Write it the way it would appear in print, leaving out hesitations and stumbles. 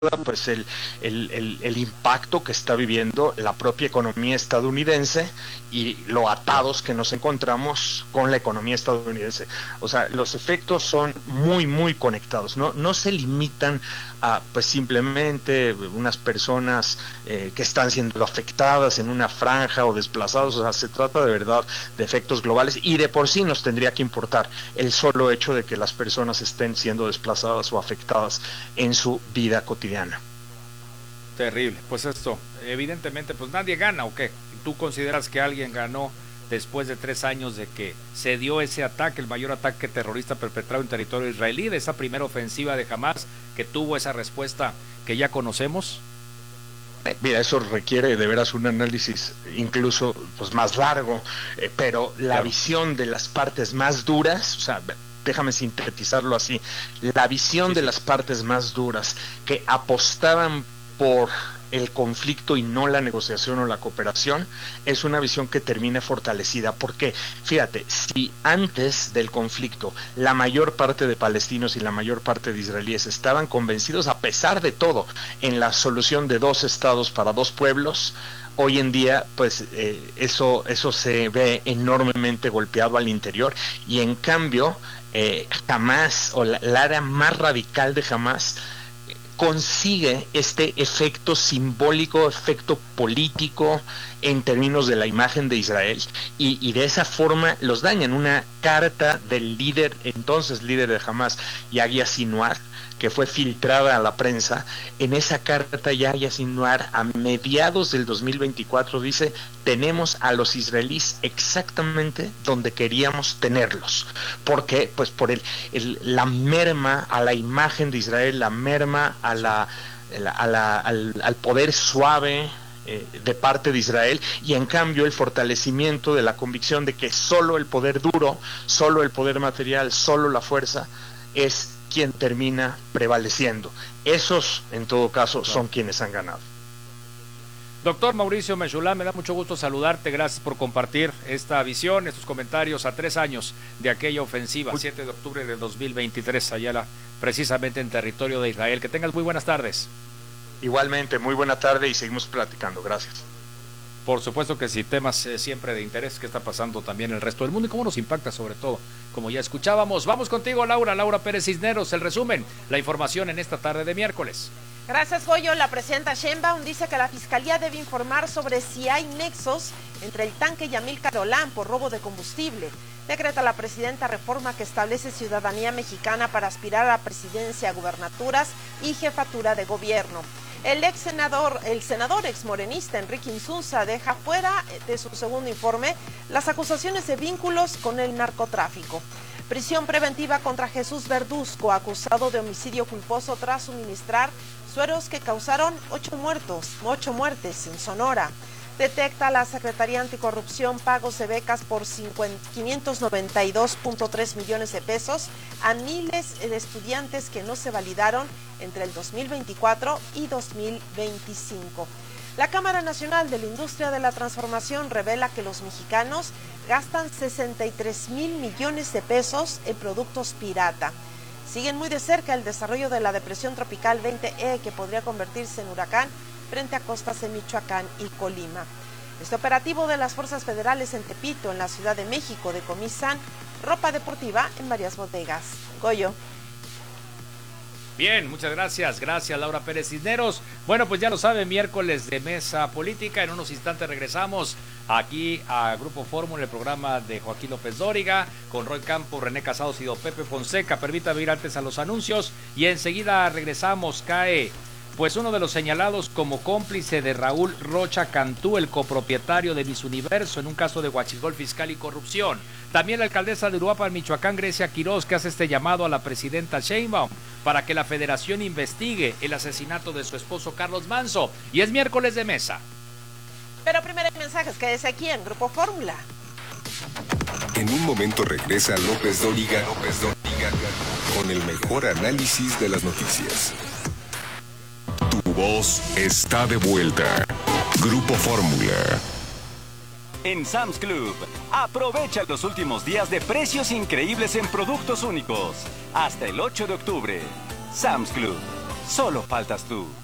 pues el impacto que está viviendo la propia economía estadounidense y lo atados que nos encontramos con la economía estadounidense. O sea, los efectos son muy, muy conectados, no se limitan a pues simplemente unas personas que están siendo afectadas en una franja o desplazados. O sea, se trata de verdad de efectos globales, y de por sí nos tendría que importar el solo hecho de que las personas estén siendo desplazadas o afectadas en su vida cotidiana. Terrible. Pues esto, evidentemente, pues nadie gana, ¿o qué? ¿Tú consideras que alguien ganó después de 3 años de que se dio ese ataque, el mayor ataque terrorista perpetrado en territorio israelí, de esa primera ofensiva de Hamás, que tuvo esa respuesta que ya conocemos? Mira, eso requiere de veras un análisis incluso pues más largo, pero la visión de las partes más duras, o sea, déjame sintetizarlo así, la visión de las partes más duras que apostaban por el conflicto y no la negociación o la cooperación, es una visión que termina fortalecida. Porque, fíjate, si antes del conflicto la mayor parte de palestinos y la mayor parte de israelíes estaban convencidos, a pesar de todo, en la solución de 2 estados para 2 pueblos, hoy en día pues eso se ve enormemente golpeado al interior, y en cambio Hamás, o la área más radical de Hamás, consigue este efecto simbólico, efecto político en términos de la imagen de Israel, y de esa forma los dañan. Una carta del entonces líder de Hamás, Yahya Sinwar, que fue filtrada a la prensa. En esa carta Yahya Sinwar, a mediados del 2024, dice: tenemos a los israelíes exactamente donde queríamos tenerlos. ¿Por qué? Pues por la merma a la imagen de Israel, la merma al poder suave de parte de Israel, y en cambio el fortalecimiento de la convicción de que solo el poder duro, solo el poder material, solo la fuerza es quien termina prevaleciendo. Esos, en todo caso, son quienes han ganado. Doctor Mauricio Meshulam, me da mucho gusto saludarte. Gracias por compartir esta visión, estos comentarios a 3 años de aquella ofensiva, 7 de octubre de 2023, allá precisamente en territorio de Israel. Que tengas muy buenas tardes. Igualmente, muy buena tarde, y seguimos platicando. Gracias. Por supuesto que sí, temas siempre de interés. ¿Qué está pasando también en el resto del mundo y cómo nos impacta, sobre todo, como ya escuchábamos? Vamos contigo, Laura Pérez Cisneros, el resumen, la información en esta tarde de miércoles. Gracias, Goyo. La presidenta Sheinbaum dice que la Fiscalía debe informar sobre si hay nexos entre el tanque y Amílcar Olán por robo de combustible. Decreta la presidenta reforma que establece ciudadanía mexicana para aspirar a la presidencia, gubernaturas y jefatura de gobierno. El senador exmorenista Enrique Insunza deja fuera de su segundo informe las acusaciones de vínculos con el narcotráfico. Prisión preventiva contra Jesús Verduzco, acusado de homicidio culposo tras suministrar sueros que causaron 8 muertes en Sonora. Detecta la Secretaría Anticorrupción pagos de becas por 592.3 millones de pesos a miles de estudiantes que no se validaron entre el 2024 y 2025. La Cámara Nacional de la Industria de la Transformación revela que los mexicanos gastan 63,000 millones de pesos en productos pirata. Siguen muy de cerca el desarrollo de la depresión tropical 20E, que podría convertirse en huracán frente a costas de Michoacán y Colima. Este operativo de las fuerzas federales en Tepito, en la Ciudad de México, decomisan ropa deportiva en varias bodegas. Goyo. Bien, muchas gracias. Gracias, Laura Pérez Cisneros. Bueno, pues ya lo saben, miércoles de Mesa Política. En unos instantes regresamos aquí a Grupo Fórmula, el programa de Joaquín López Dóriga, con Roy Campos, René Casados y don Pepe Fonseca. Permítame ir antes a los anuncios y enseguida regresamos. Cae pues uno de los señalados como cómplice de Raúl Rocha Cantú, el copropietario de Miss Universo, en un caso de huachicol fiscal y corrupción. También la alcaldesa de Uruapan, Michoacán, Grecia Quiroz, que hace este llamado a la presidenta Sheinbaum para que la federación investigue el asesinato de su esposo Carlos Manzo. Y es miércoles de Mesa. Pero primero hay mensajes, quédese aquí en Grupo Fórmula. En un momento regresa López Dóriga con el mejor análisis de las noticias. Tu voz está de vuelta. Grupo Fórmula. En Sam's Club, aprovecha los últimos días de precios increíbles en productos únicos. Hasta el 8 de octubre. Sam's Club. solo faltas tú.